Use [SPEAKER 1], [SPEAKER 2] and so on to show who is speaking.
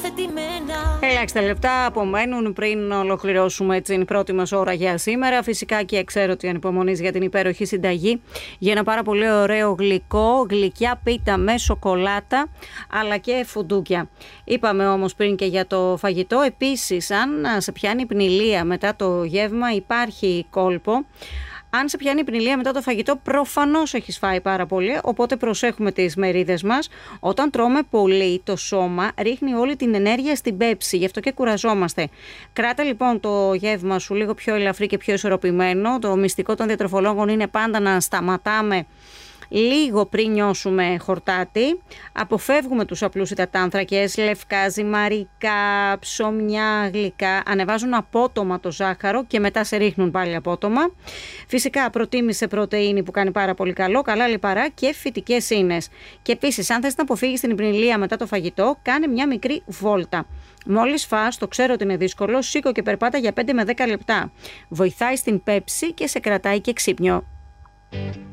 [SPEAKER 1] Ελάχιστα λεπτά απομένουν πριν ολοκληρώσουμε την πρώτη μας ώρα για σήμερα. Φυσικά και ξέρω ότι ανυπομονείς για την υπέροχη συνταγή, για ένα πάρα πολύ ωραίο γλυκό, γλυκιά πίτα με σοκολάτα αλλά και φουντούκια. Είπαμε όμως πριν και για το φαγητό. Επίσης, αν σε πιάνει πνηλία μετά το γεύμα, υπάρχει κόλπο. Αν σε πιάνει πνηλία μετά το φαγητό, προφανώς έχεις φάει πάρα πολύ, οπότε προσέχουμε τις μερίδες μας. Όταν τρώμε πολύ, το σώμα ρίχνει όλη την ενέργεια στην πέψη, γι' αυτό και κουραζόμαστε. Κράτα λοιπόν το γεύμα σου λίγο πιο ελαφρύ και πιο ισορροπημένο. Το μυστικό των διατροφολόγων είναι πάντα να σταματάμε λίγο πριν νιώσουμε χορτάτη. Αποφεύγουμε τους απλούς υδατάνθρακες, λευκά, ζυμαρικά, ψωμιά, γλυκά. Ανεβάζουν απότομα το ζάχαρο και μετά σε ρίχνουν πάλι απότομα. Φυσικά προτίμησε πρωτεΐνη που κάνει πάρα πολύ καλό, καλά λιπαρά και φυτικές ίνες. Και επίσης, αν θες να αποφύγεις την πνηλία μετά το φαγητό, κάνε μια μικρή βόλτα. Μόλις φας, το ξέρω ότι είναι δύσκολο, σήκω και περπάτα για 5 με 10 λεπτά. Βοηθάει στην πέψη και σε κρατάει και ξύπνιο.